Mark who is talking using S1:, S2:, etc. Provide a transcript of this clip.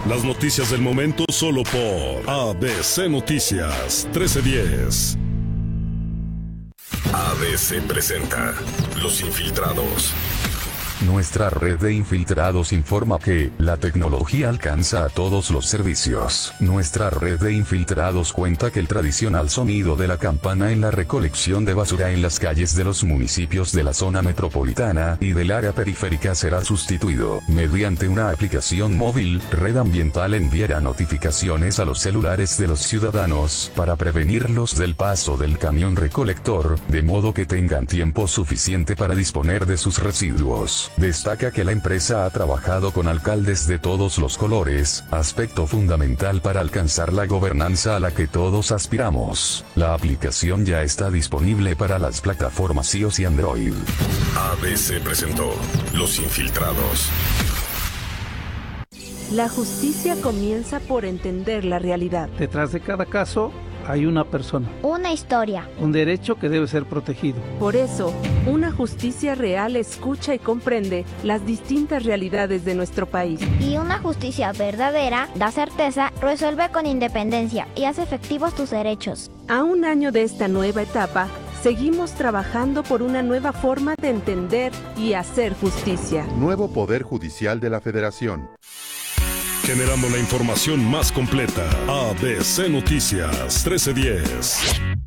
S1: Las noticias del momento solo por ABC Noticias 1310. ABC presenta Los Infiltrados.
S2: Nuestra red de infiltrados informa que la tecnología alcanza a todos los servicios. Nuestra red de infiltrados cuenta que el tradicional sonido de la campana en la recolección de basura en las calles de los municipios de la zona metropolitana y del área periférica será sustituido mediante una aplicación móvil. Red Ambiental enviará notificaciones a los celulares de los ciudadanos para prevenirlos del paso del camión recolector, de modo que tengan tiempo suficiente para disponer de sus residuos. Destaca que la empresa ha trabajado con alcaldes de todos los colores, aspecto fundamental para alcanzar la gobernanza a la que todos aspiramos. La aplicación ya está disponible para las plataformas iOS y Android.
S1: ABC presentó Los Infiltrados.
S3: La justicia comienza por entender la realidad.
S4: Detrás de cada caso hay una persona,
S5: una historia,
S4: un derecho que debe ser protegido.
S3: Por eso, una justicia real escucha y comprende las distintas realidades de nuestro país.
S5: Y una justicia verdadera da certeza, resuelve con independencia y hace efectivos tus derechos.
S3: A un año de esta nueva etapa, seguimos trabajando por una nueva forma de entender y hacer justicia.
S6: Nuevo Poder Judicial de la Federación.
S1: Generando la información más completa. ABC Noticias 1310.